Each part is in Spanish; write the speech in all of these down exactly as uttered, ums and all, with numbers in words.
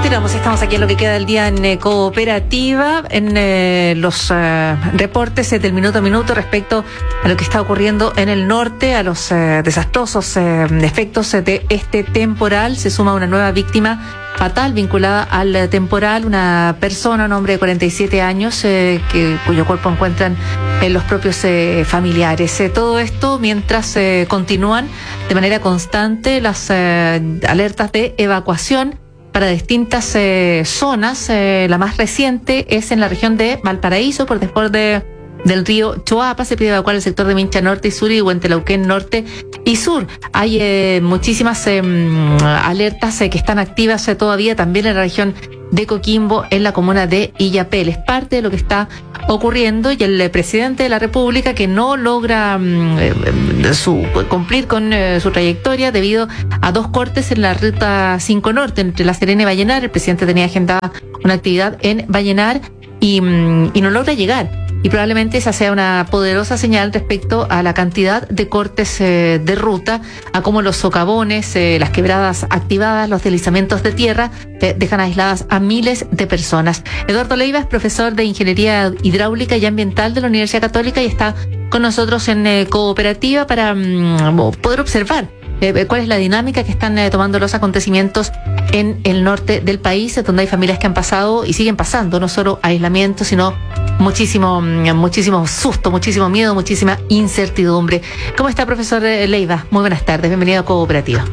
Continuamos, estamos aquí en lo que queda del día en eh, Cooperativa, en eh, los eh, reportes eh, del minuto a minuto respecto a lo que está ocurriendo en el norte, a los eh, desastrosos eh, efectos eh, de este temporal. Se suma una nueva víctima fatal vinculada al eh, temporal, una persona, un hombre de cuarenta y siete años, eh, que, cuyo cuerpo encuentran en los propios eh, familiares. Eh, todo esto mientras eh, continúan de manera constante las eh, alertas de evacuación para distintas eh, zonas. Eh, la más reciente es en la región de Valparaíso, por después de, del río Choapa. Se pide evacuar el sector de Mincha Norte y Sur y Huentelauquén Norte y Sur. Hay eh, muchísimas eh, alertas eh, que están activas eh, todavía también en la región de Coquimbo, en la comuna de Illapel. Es parte de lo que está ocurriendo, y el eh, presidente de la República, que no logra eh, su, cumplir con eh, su trayectoria debido a dos cortes en la ruta cinco Norte entre La Serena y Vallenar. El presidente tenía agendada una actividad en Vallenar y, y no logra llegar. Y probablemente esa sea una poderosa señal respecto a la cantidad de cortes eh, de ruta, a cómo los socavones, eh, las quebradas activadas, los deslizamientos de tierra eh, dejan aisladas a miles de personas. Eduardo Leiva es profesor de Ingeniería Hidráulica y Ambiental de la Universidad Católica y está con nosotros en eh, Cooperativa para mm, poder observar eh, cuál es la dinámica que están eh, tomando los acontecimientos en el norte del país, donde hay familias que han pasado y siguen pasando no solo aislamiento, sino muchísimo, muchísimo susto, muchísimo miedo, muchísima incertidumbre. ¿Cómo está, profesor Leiva? Muy buenas tardes, bienvenido a Cooperativa.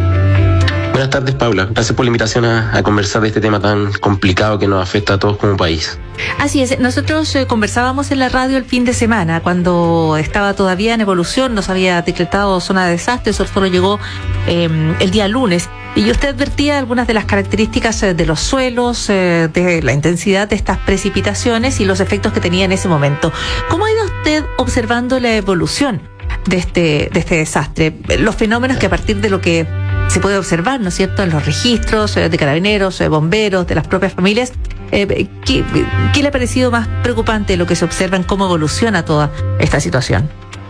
Buenas tardes, Paula. Gracias por la invitación a, a conversar de este tema tan complicado que nos afecta a todos como país. Así es, nosotros eh, conversábamos en la radio el fin de semana, cuando estaba todavía en evolución, no se había decretado zona de desastre, eso solo llegó eh, el día lunes. Y usted advertía algunas de las características eh, de los suelos, eh, de la intensidad de estas precipitaciones y los efectos que tenía en ese momento. ¿Cómo ha ido usted observando la evolución de este, de este desastre? Los fenómenos que a partir de lo que se puede observar, ¿no es cierto?, en los registros eh, de carabineros, eh, bomberos, de las propias familias, eh, ¿qué, ¿qué le ha parecido más preocupante de lo que se observa en cómo evoluciona toda esta situación?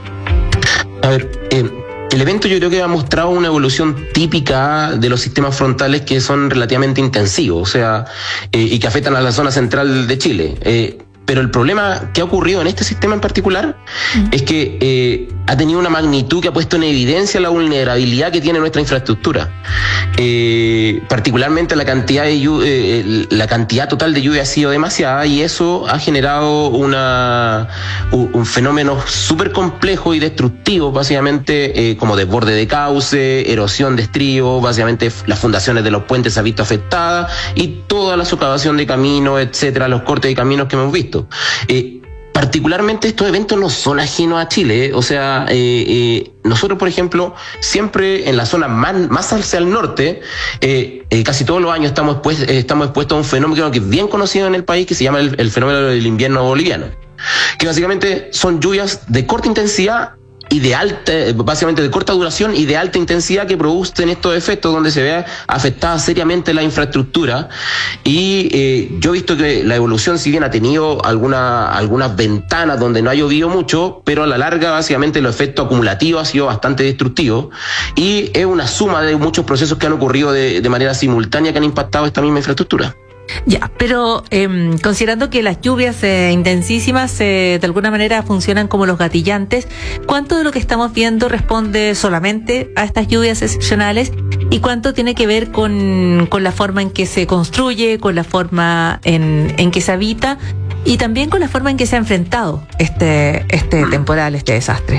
A ver, eh, el evento yo creo que ha mostrado una evolución típica de los sistemas frontales que son relativamente intensivos, o sea, eh, y que afectan a la zona central de Chile. Eh, Pero el problema que ha ocurrido en este sistema en particular mm. es que eh, ha tenido una magnitud que ha puesto en evidencia la vulnerabilidad que tiene nuestra infraestructura. Eh, particularmente la cantidad de lluvia, eh, la cantidad total de lluvia ha sido demasiada, y eso ha generado una un, un fenómeno súper complejo y destructivo, básicamente, eh, como desborde de cauce, erosión de estribo, básicamente las fundaciones de los puentes se han visto afectadas, y toda la socavación de caminos, etcétera, los cortes de caminos que hemos visto. Eh, particularmente estos eventos no son ajenos a Chile, ¿eh? O sea, eh, eh, nosotros, por ejemplo, siempre en la zona más, más hacia el norte, eh, eh, casi todos los años estamos, pues, eh, estamos expuestos a un fenómeno que es bien conocido en el país, que se llama el, el fenómeno del invierno boliviano, que básicamente son lluvias de corta intensidad y de alta, básicamente de corta duración y de alta intensidad, que producen estos efectos donde se ve afectada seriamente la infraestructura. Y eh, yo he visto que la evolución, si bien ha tenido alguna, algunas ventanas donde no ha llovido mucho, pero a la larga básicamente el efecto acumulativo ha sido bastante destructivo, y es una suma de muchos procesos que han ocurrido de, de manera simultánea que han impactado esta misma infraestructura. Ya, pero eh, considerando que las lluvias eh, intensísimas eh, de alguna manera funcionan como los gatillantes, ¿cuánto de lo que estamos viendo responde solamente a estas lluvias excepcionales y cuánto tiene que ver con, con la forma en que se construye, con la forma en, en que se habita y también con la forma en que se ha enfrentado este, este temporal, este desastre?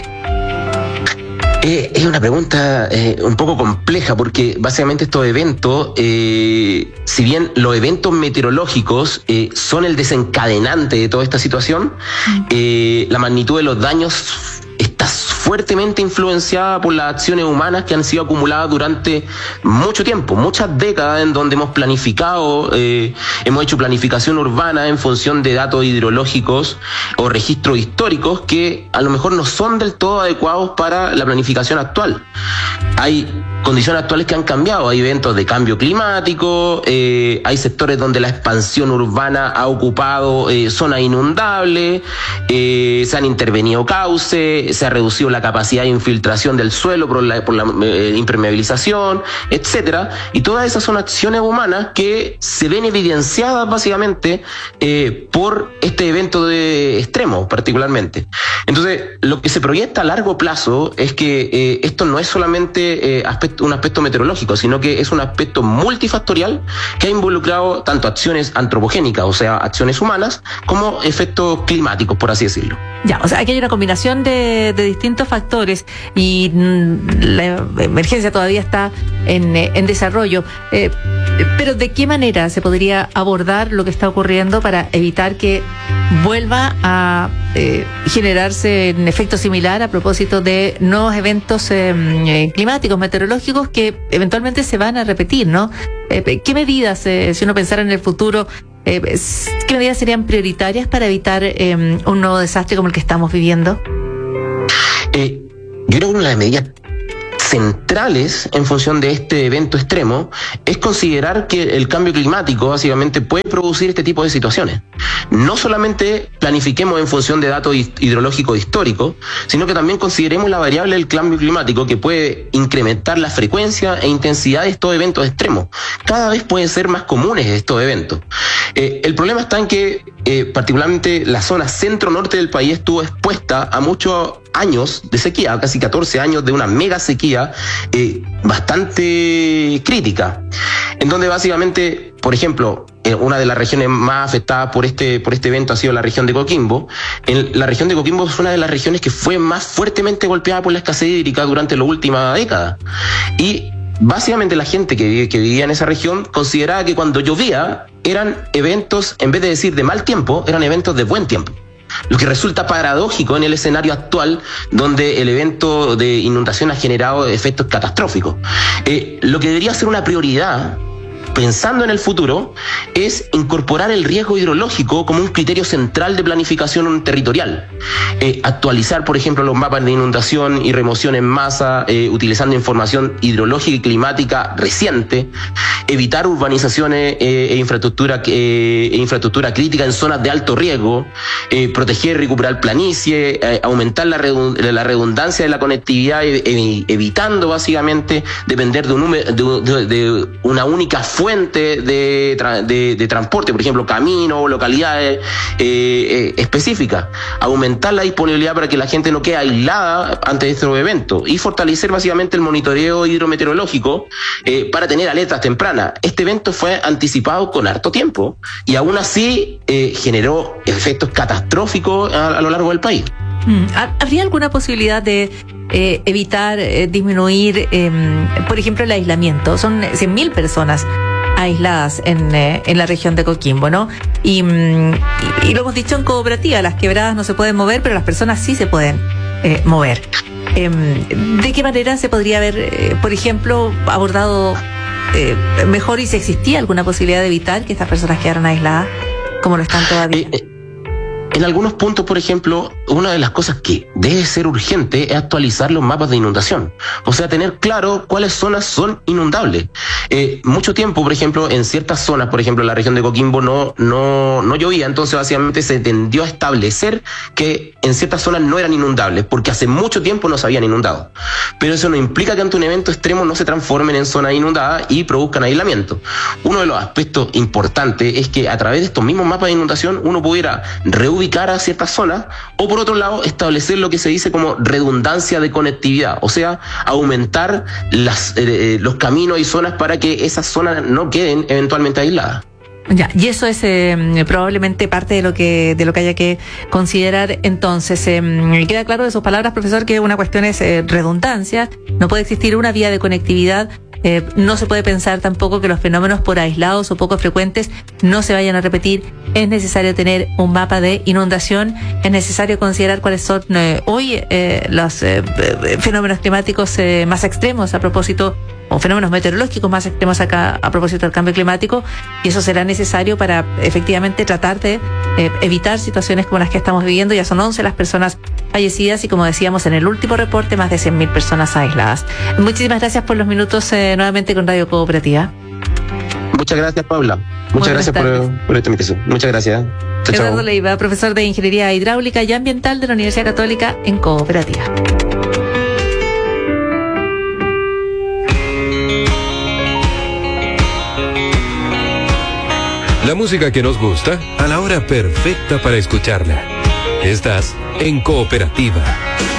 Eh, es una pregunta eh, un poco compleja, porque básicamente estos eventos, eh, si bien los eventos meteorológicos eh, son el desencadenante de toda esta situación, eh, la magnitud de los daños está fuertemente influenciada por las acciones humanas que han sido acumuladas durante mucho tiempo, muchas décadas, en donde hemos planificado, eh, hemos hecho planificación urbana en función de datos hidrológicos o registros históricos que a lo mejor no son del todo adecuados para la planificación actual. Hay condiciones actuales que han cambiado, hay eventos de cambio climático, eh, hay sectores donde la expansión urbana ha ocupado eh, zonas inundables, eh, se han intervenido cauces, se ha reducido la la capacidad de infiltración del suelo por la, por la eh, impermeabilización, etcétera. Y todas esas son acciones humanas que se ven evidenciadas básicamente eh, por este evento de extremo, particularmente. Entonces, lo que se proyecta a largo plazo es que eh, esto no es solamente eh, aspecto, un aspecto meteorológico, sino que es un aspecto multifactorial que ha involucrado tanto acciones antropogénicas, o sea, acciones humanas, como efectos climáticos, por así decirlo. Ya, o sea, aquí hay una combinación de, de distintos factores y mm, la emergencia todavía está en, en desarrollo. Eh, pero ¿de qué manera se podría abordar lo que está ocurriendo para evitar que vuelva a eh, generarse un efecto similar a propósito de nuevos eventos eh, climáticos, meteorológicos que eventualmente se van a repetir, ¿no? Eh, ¿Qué medidas, eh, si uno pensara en el futuro, eh, qué medidas serían prioritarias para evitar eh, un nuevo desastre como el que estamos viviendo? Eh, yo creo que una de las medidas centrales en función de este evento extremo es considerar que el cambio climático básicamente puede producir este tipo de situaciones. No solamente planifiquemos en función de datos hidrológicos históricos, sino que también consideremos la variable del cambio climático que puede incrementar la frecuencia e intensidad de estos eventos extremos. Cada vez pueden ser más comunes estos eventos. Eh, el problema está en que eh, particularmente la zona centro-norte del país estuvo expuesta a muchos años de sequía, casi catorce años de una mega sequía eh, bastante crítica, en donde básicamente, por ejemplo, eh, una de las regiones más afectadas por este, por este evento ha sido la región de Coquimbo. En la región de Coquimbo fue una de las regiones que fue más fuertemente golpeada por la escasez hídrica durante la última década. Y básicamente la gente que, vive, que vivía en esa región consideraba que cuando llovía eran eventos, en vez de decir de mal tiempo, eran eventos de buen tiempo. Lo que resulta paradójico en el escenario actual, donde el evento de inundación ha generado efectos catastróficos. Eh, lo que debería ser una prioridad, pensando en el futuro, es incorporar el riesgo hidrológico como un criterio central de planificación territorial. Eh, actualizar, por ejemplo, los mapas de inundación y remoción en masa, eh, utilizando información hidrológica y climática reciente, evitar urbanizaciones eh, e, infraestructura, eh, e infraestructura crítica en zonas de alto riesgo, eh, proteger y recuperar planicie, eh, aumentar la, redund la redundancia de la conectividad, eh, eh, evitando básicamente depender de, un, de, de, de una única fuente de, tra de, de transporte, por ejemplo, caminos o localidades eh, eh, específicas, aumentar la disponibilidad para que la gente no quede aislada ante estos eventos y fortalecer básicamente el monitoreo hidrometeorológico eh, para tener alertas tempranas. Este evento fue anticipado con harto tiempo y aún así eh, generó efectos catastróficos a, a lo largo del país. ¿Habría alguna posibilidad de eh, evitar, eh, disminuir, eh, por ejemplo, el aislamiento? Son cien mil personas aisladas en, eh, en la región de Coquimbo, ¿no? Y, y, y lo hemos dicho en cooperativa, las quebradas no se pueden mover, pero las personas sí se pueden eh, mover. Eh, ¿De qué manera se podría haber, eh, por ejemplo, abordado eh, mejor y si existía alguna posibilidad de evitar que estas personas quedaran aisladas como lo están todavía? Eh, eh. En algunos puntos, por ejemplo, una de las cosas que debe ser urgente es actualizar los mapas de inundación. O sea, tener claro cuáles zonas son inundables. Eh, mucho tiempo, por ejemplo, en ciertas zonas, por ejemplo, en la región de Coquimbo no, no, no llovía, entonces básicamente se tendió a establecer que en ciertas zonas no eran inundables, porque hace mucho tiempo no se habían inundado. Pero eso no implica que ante un evento extremo no se transformen en zonas inundadas y produzcan aislamiento. Uno de los aspectos importantes es que a través de estos mismos mapas de inundación uno pudiera reubicar a ciertas zonas o por otro lado establecer lo que se dice como redundancia de conectividad, o sea, aumentar las, eh, los caminos y zonas para que esas zonas no queden eventualmente aisladas. Ya, y eso es eh, probablemente parte de lo que de lo que haya que considerar. Entonces, eh, queda claro de sus palabras, profesor, que una cuestión es eh, redundancia, no puede existir una vía de conectividad. Eh, no se puede pensar tampoco que los fenómenos por aislados o poco frecuentes no se vayan a repetir. Es necesario tener un mapa de inundación, es necesario considerar cuáles son eh, hoy eh, los eh, fenómenos climáticos eh, más extremos a propósito, o fenómenos meteorológicos más extremos acá a propósito del cambio climático, y eso será necesario para efectivamente tratar de eh, evitar situaciones como las que estamos viviendo. Ya son once las personas fallecidas y, como decíamos en el último reporte, más de cien mil personas aisladas. Muchísimas gracias por los minutos eh, nuevamente con Radio Cooperativa. Muchas gracias, Paula. Muchas gracias por, por esta invitación. Muchas gracias. Chao, Eduardo chao. Leiva, profesor de Ingeniería Hidráulica y Ambiental de la Universidad Católica en Cooperativa. La música que nos gusta a la hora perfecta para escucharla. Estás en Cooperativa.